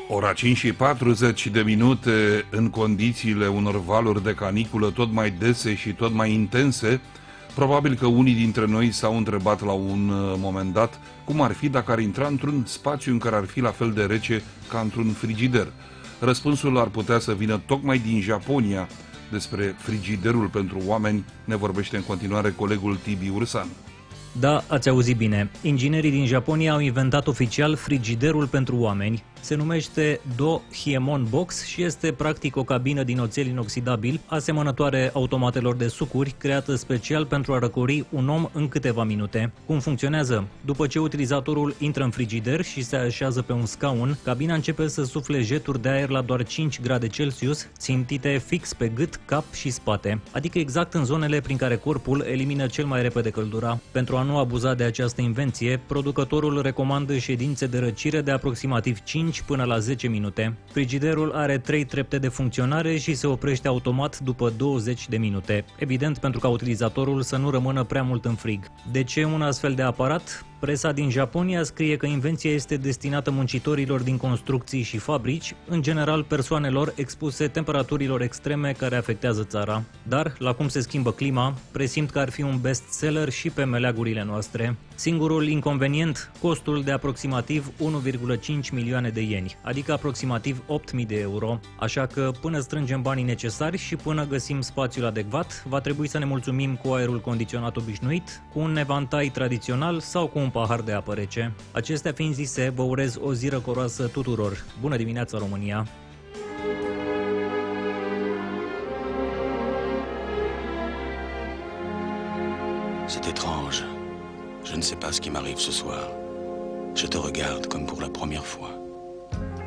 Ora 5:40 în condițiile unor valuri de caniculă tot mai dese și tot mai intense, probabil că unii dintre noi s-au întrebat la un moment dat cum ar fi dacă ar intra într-un spațiu în care ar fi la fel de rece ca într-un frigider. Răspunsul ar putea să vină tocmai din Japonia. Despre frigiderul pentru oameni ne vorbește în continuare colegul Tibi Ursan. Da, ați auzit bine. Inginerii din Japonia au inventat oficial frigiderul pentru oameni. Se numește Do Hiemon Box și este practic o cabină din oțel inoxidabil, asemănătoare automatelor de sucuri, creată special pentru a răcori un om în câteva minute. Cum funcționează? După ce utilizatorul intră în frigider și se așează pe un scaun, cabina începe să sufle jeturi de aer la doar 5 grade Celsius, țintite fix pe gât, cap și spate, adică exact în zonele prin care corpul elimină cel mai repede căldura. Pentru a nu abuza de această invenție, producătorul recomandă ședințe de răcire de aproximativ 5 până la 10 minute. Frigiderul are 3 trepte de funcționare și se oprește automat după 20 de minute, evident pentru ca utilizatorul să nu rămână prea mult în frig. De ce un astfel de aparat? Presa din Japonia scrie că invenția este destinată muncitorilor din construcții și fabrici, în general persoanelor expuse temperaturilor extreme care afectează țara. Dar, la cum se schimbă clima, presimt că ar fi un bestseller și pe meleagurile noastre. Singurul inconvenient, costul de aproximativ 1,5 milioane de ieni, adică aproximativ 8.000 de euro. Așa că, până strângem banii necesari și până găsim spațiul adecvat, va trebui să ne mulțumim cu aerul condiționat obișnuit, cu un evantai tradițional sau cu un pahar de apă rece. Acestea fiind zise, vă urez o zi răcoroasă tuturor. Bună dimineața, România! C'est étrange. Je ne sais pas ce qui m'arrive ce soir. Je te regarde comme pour la première fois.